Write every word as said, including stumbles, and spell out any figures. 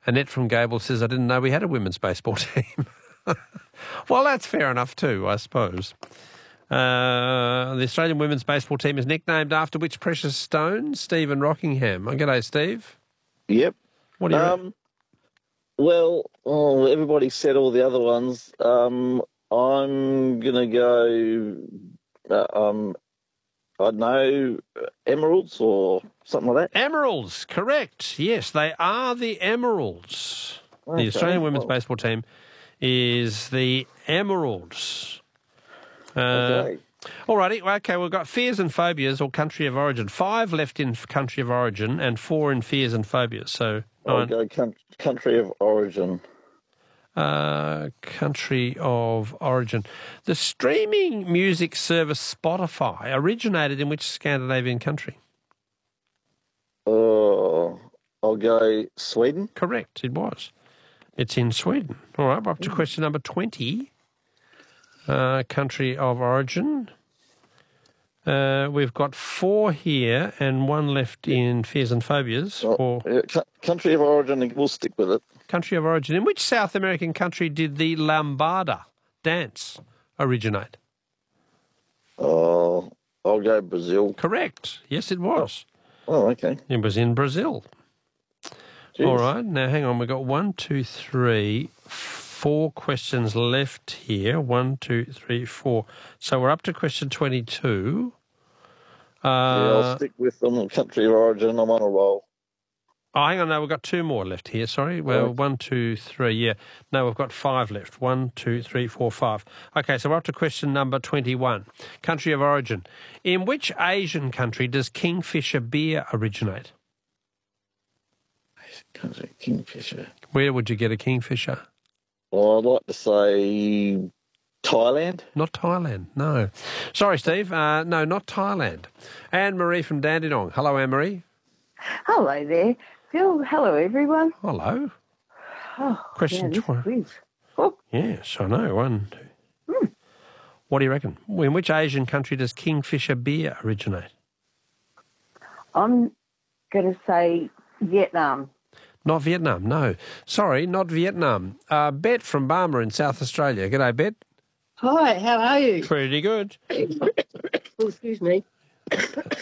Annette from Gable says, I didn't know we had a women's baseball team. Well, that's fair enough too, I suppose. Uh, the Australian women's baseball team is nicknamed after which precious stone? Stephen Rockingham. Oh, g'day, Steve. Yep. What do you um, Well, oh, everybody said all the other ones. Um, I'm going to go, uh, um, I don't know, emeralds or something like that. Emeralds, correct. Yes, they are the Emeralds. Okay. The Australian women's well, baseball team is the Emeralds. Uh, Okay. All righty. Okay, we've got fears and phobias or country of origin. Five left in country of origin and four in fears and phobias. So I'll nine. go com- country of origin. Uh, country of origin. The streaming music service Spotify originated in which Scandinavian country? Uh, I'll go Sweden. Correct, it was. It's in Sweden. All right, we're up to question number twenty. Uh, country of origin. Uh, we've got four here and one left in fears and phobias. Oh, Or yeah, cu- country of origin, we'll stick with it. country of origin. In which South American country did the lambada dance originate? Oh, I'll go Brazil. Correct. Yes, it was. Oh, okay. It was in Brazil. Jeez. All right. Now, hang on. We've got one, two, three, four questions left here. One, two, three, four. So we're up to question twenty-two. Uh, Yeah, I'll stick with them. Country of origin, I'm on a roll. Oh, hang on. No, we've got two more left here. Sorry. Well, Oh. one, two, three. Yeah. No, we've got five left. One, two, three, four, five. Okay, so we're up to question number twenty-one. Country of origin. In which Asian country does Kingfisher beer originate? Country, Kingfisher. Where would you get a Kingfisher? Well, I'd like to say Thailand. Not Thailand, no. Sorry, Steve. Uh, no, not Thailand. Anne-Marie from Dandenong. Hello, Anne-Marie. Hello there, Phil. Hello, everyone. Hello. Oh, Question yeah, this twenty. quiz. Oh, Yes, I know. One, two. Hmm. What do you reckon? In which Asian country does Kingfisher beer originate? I'm going to say Vietnam. Not Vietnam, no. Sorry, not Vietnam. Uh, Bet from Barmer in South Australia. G'day, Bet. Hi, how are you? Pretty good. Oh, excuse me.